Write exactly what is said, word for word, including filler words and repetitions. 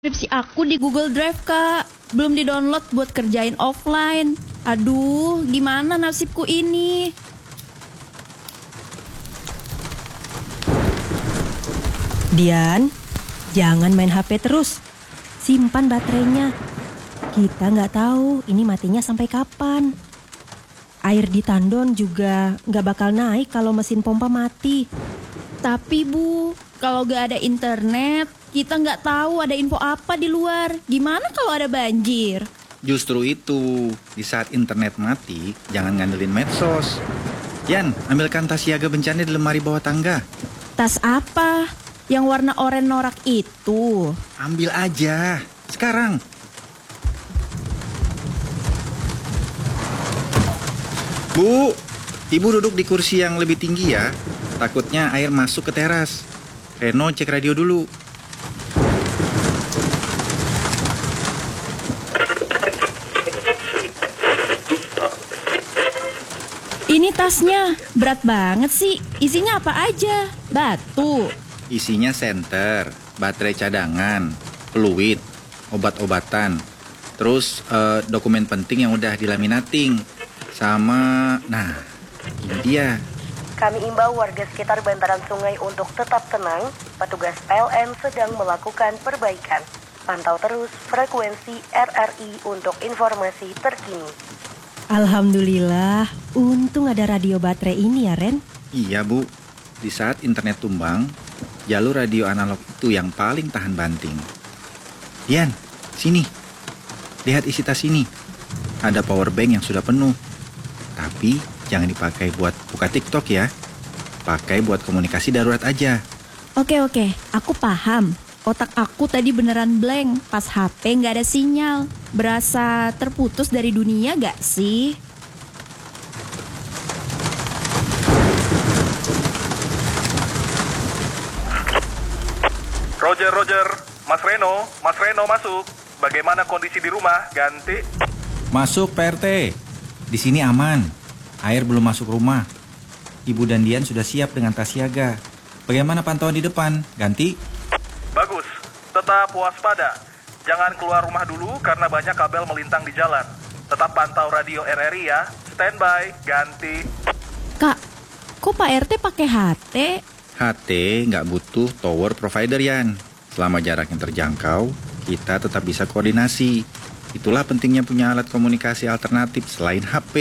Skripsi aku di Google Drive, Kak. Belum di-download buat kerjain offline. Aduh, gimana nasibku ini? Dian, jangan main H P terus. Simpan baterainya. Kita nggak tahu ini matinya sampai kapan. Air di tandon juga nggak bakal naik kalau mesin pompa mati. Tapi Bu, kalau gak ada internet, kita nggak tahu ada info apa di luar. Gimana kalau ada banjir? Justru itu, di saat internet mati, jangan ngandelin medsos. Yan, ambilkan tas siaga bencana di lemari bawah tangga. Tas apa? Yang warna oranye norak itu? Ambil aja, sekarang. Bu, Ibu duduk di kursi yang lebih tinggi ya. Takutnya air masuk ke teras. Reno cek radio dulu. Ini tasnya berat banget sih. Isinya apa aja? Batu. Isinya senter, baterai cadangan, fluid, obat-obatan. Terus eh, dokumen penting yang udah dilaminating. Sama, nah ini dia. Kami imbau warga sekitar bantaran sungai untuk tetap tenang. Petugas P L N sedang melakukan perbaikan. Pantau terus frekuensi R R I untuk informasi terkini. Alhamdulillah, untung ada radio baterai ini ya, Ren. Iya Bu, di saat internet tumbang, jalur radio analog itu yang paling tahan banting. Dian, sini. Lihat isi tas ini. Ada power bank yang sudah penuh. Tapi jangan dipakai buat buka TikTok ya. Pakai buat komunikasi darurat aja. Oke oke, aku paham. Otak aku tadi beneran blank pas H P nggak ada sinyal. Berasa terputus dari dunia gak sih? Roger, Roger. Mas Reno, Mas Reno masuk. Bagaimana kondisi di rumah? Ganti. Masuk P R T. Di sini aman. Air belum masuk rumah. Ibu dan Dian sudah siap dengan tas siaga. Bagaimana pantauan di depan? Ganti. Bagus. Tetap waspada. Jangan keluar rumah dulu karena banyak kabel melintang di jalan. Tetap pantau radio R R I ya. Standby. Ganti. Kak, kok Pak R T pakai H T? H T nggak butuh tower provider, Yan. Selama jarak yang terjangkau, kita tetap bisa koordinasi. Itulah pentingnya punya alat komunikasi alternatif selain H P.